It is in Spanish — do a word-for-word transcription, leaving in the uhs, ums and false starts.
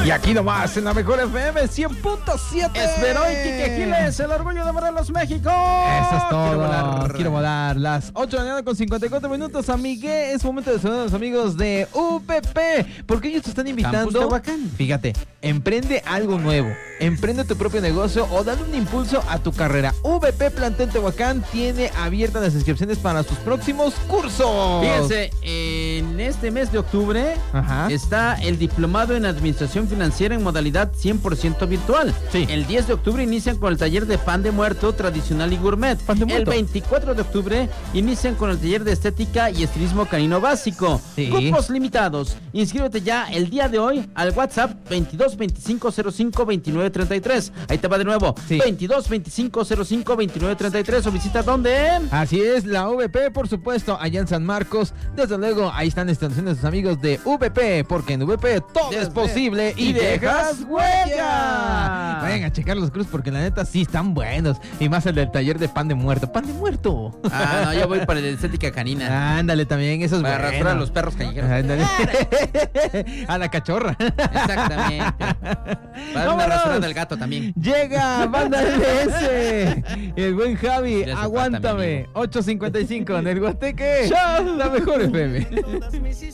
Y aquí nomás en la mejor F M cien punto siete. Esperó y Quique Giles, el orgullo de Morelos, México. Eso es todo. Quiero volar. Quiero volar. Las ocho de la mañana con cincuenta y cuatro minutos, amigue. Es momento de saludar a los amigos de U P P, porque ellos te están invitando. Campus Tehuacán. Fíjate, emprende algo nuevo. Emprende tu propio negocio o dale un impulso a tu carrera. U P P Plantel Tehuacán tiene abiertas las inscripciones para sus próximos cursos. Fíjense, en este mes de octubre Ajá. está el diplomado en Administración Financiera en modalidad cien por ciento virtual. Sí. El diez de octubre inician con el taller de pan de muerto tradicional y gourmet. Pan de El muerto. veinticuatro de octubre inician con el taller de estética y estilismo canino básico. Sí. Cupos limitados. Inscríbete ya el día de hoy al WhatsApp veintidós veinticinco cero cinco veintinueve treinta y tres. Ahí te va de nuevo. Sí. veintidós veinticinco cero cinco veintinueve treinta y tres o visita donde. Así es, la U V P, por supuesto, allá en San Marcos. Desde luego, ahí están instalaciones de sus amigos de U V P, porque en U V P todo Desde- es posible y, y dejas dejas huella. huella. Vayan a checar los cruz porque la neta sí están buenos. Y más el del taller de pan de muerto. ¡Pan de muerto! Ah, no, yo voy para la estética canina. Ándale, también, eso es Para bueno. arrastrar a los perros callejeros. Ándale. A la cachorra. Exactamente. Para ¡Vámonos! una arrastrada del gato también. Llega Banda L S. El buen Javi, Ya se aguántame. falta, mi amigo. ocho cincuenta y cinco en el Guateque. La mejor F M.